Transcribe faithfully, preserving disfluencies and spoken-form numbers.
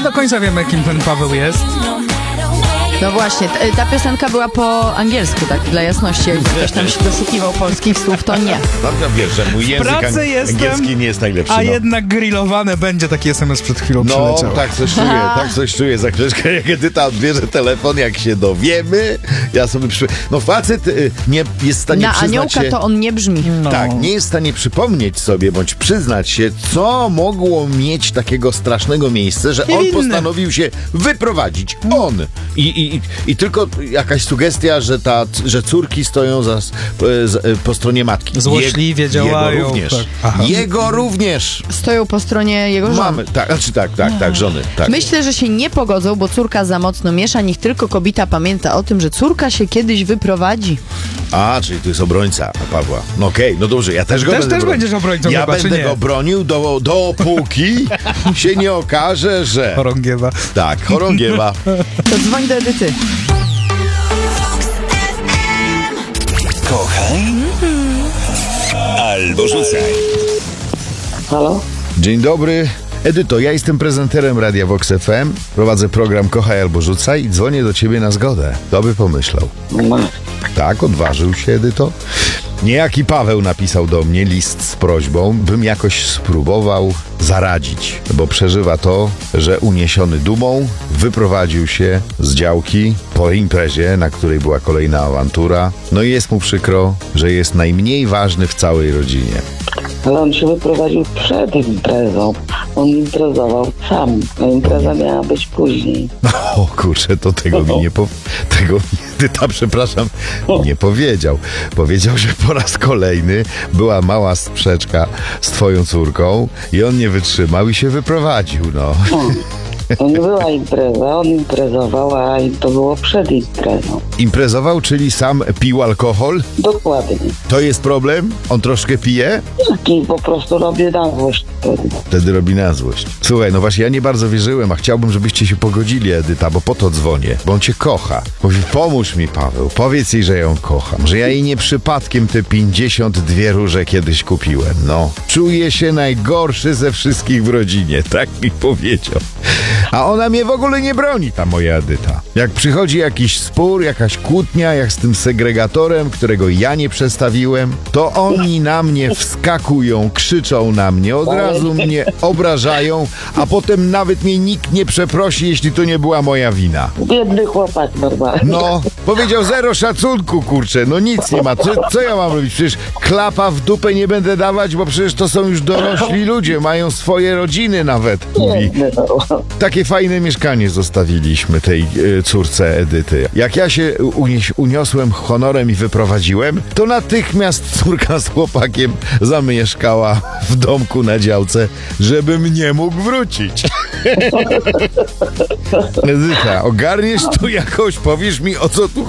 do końca wiemy, kim ten Paweł jest. No właśnie, t- ta piosenka była po angielsku, tak, dla jasności. Jak ktoś tam się doszukiwał polskich słów, to nie. Dobrze, wiesz, że mój język pracy ang- jestem, angielski nie jest najlepszy. A no. jednak grillowane będzie, taki es em es przed chwilą No, przyleciał. tak coś czuję, tak coś czuję. Za chwileczkę, jak Edyta odbierze telefon, jak się dowiemy, ja sobie przy... No facet y, nie jest w stanie Na przyznać aniołka się... to on nie brzmi. No. Tak, nie jest w stanie przypomnieć sobie, bądź przyznać się, co mogło mieć takiego strasznego miejsca, że on Niewinny. postanowił się wyprowadzić. On! I, i, i, i tylko jakaś sugestia, że, ta, że córki stoją za, z- po stronie matki. Złośliwie Je- działają, Jego również. tak. Aha. Jego również. Stoją po stronie jego żony. Mamy, tak, znaczy tak, tak, tak, żony. Tak. Myślę, że się nie pogodzą, bo córka za mocno miesza. Niech tylko kobieta pamięta o tym, że córka się kiedyś wyprowadzi. A, czyli to jest obrońca Pawła. No okej, no dobrze, ja też go Też- będę też bronił. będziesz obrońcą Ja chyba, czy będę nie? go bronił do, dopóki się nie okaże, że... Chorągiewa. Tak, chorągiewa. To dzwoń do Edyty. Kochaj albo rzucaj. Halo? Dzień dobry. Edyto, ja jestem prezenterem Radia Vox F M, prowadzę program Kochaj albo Rzucaj i dzwonię do ciebie na zgodę. Kto by pomyślał? Ma. Tak, odważył się, Edyto. Niejaki Paweł napisał do mnie list z prośbą, bym jakoś spróbował zaradzić, bo przeżywa to, że uniesiony dumą wyprowadził się z działki po imprezie, na której była kolejna awantura. No i jest mu przykro, że jest najmniej ważny w całej rodzinie. Ale on się wyprowadził przed imprezą. On imprezował sam. A impreza miała być później. O kurczę, to tego mi nie po... Tego mi Edyta, przepraszam, nie powiedział. Powiedział, że po raz kolejny była mała sprzeczka z twoją córką i on nie wytrzymał i się wyprowadził, no. To nie była impreza, on imprezował, a to było przed imprezą. Imprezował, czyli sam pił alkohol? Dokładnie. To jest problem? On troszkę pije? I po prostu robię na złość wtedy. Wtedy robi na złość. Słuchaj, no właśnie ja nie bardzo wierzyłem, a chciałbym, żebyście się pogodzili, Edyta, bo po to dzwonię, bo on cię kocha. Mówi, pomóż mi, Paweł, powiedz jej, że ją kocham, że ja jej nie przypadkiem te pięćdziesiąt dwie róże kiedyś kupiłem, no. Czuję się najgorszy ze wszystkich w rodzinie, tak mi powiedział. A ona mnie w ogóle nie broni, ta moja Edyta. Jak przychodzi jakiś spór, jakaś kłótnia, jak z tym segregatorem, którego ja nie przestawiłem, to oni na mnie wskakują, krzyczą na mnie, od razu mnie obrażają, a potem nawet mnie nikt nie przeprosi, jeśli to nie była moja wina. Biedny chłopak normalnie. No, powiedział zero szacunku, kurczę, no nic nie ma. Co, co ja mam robić? Przecież klapa w dupę nie będę dawać, bo przecież to są już dorośli ludzie, mają swoje rodziny nawet, mówi. Biedny, no. Takie fajne mieszkanie zostawiliśmy tej y, córce Edyty. Jak ja się unieś, uniosłem honorem i wyprowadziłem, to natychmiast córka z chłopakiem zamieszkała w domku na działce, żebym nie mógł wrócić. Edyta, ogarniesz tu jakoś, powiesz mi, o co tu